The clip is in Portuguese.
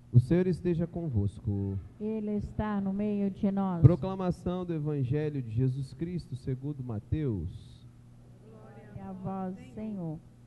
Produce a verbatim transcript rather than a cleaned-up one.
O Senhor esteja convosco. Ele está no meio de nós. Proclamação do Evangelho de Jesus Cristo segundo Mateus. Glória a vós, Senhor.